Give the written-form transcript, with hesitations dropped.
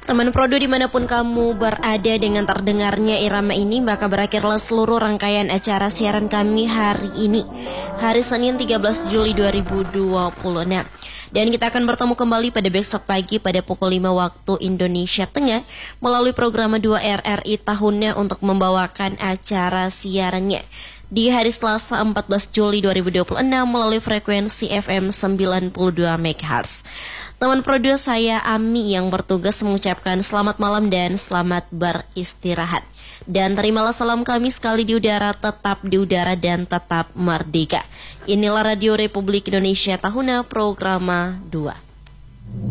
Teman Prodo dimanapun kamu berada dengan terdengarnya irama ini, maka berakhirlah seluruh rangkaian acara siaran kami hari ini, hari Senin 13 Juli 2026. Dan kita akan bertemu kembali pada besok pagi pada pukul 5 waktu Indonesia Tengah melalui program 2 RRI tahunnya untuk membawakan acara siarannya di hari Selasa 14 Juli 2026 melalui frekuensi FM 92 MHz. Teman produser saya Ami yang bertugas mengucapkan selamat malam dan selamat beristirahat. Dan terimalah salam kami sekali di udara, tetap di udara dan tetap merdeka. Inilah Radio Republik Indonesia Tahuna Programa 2.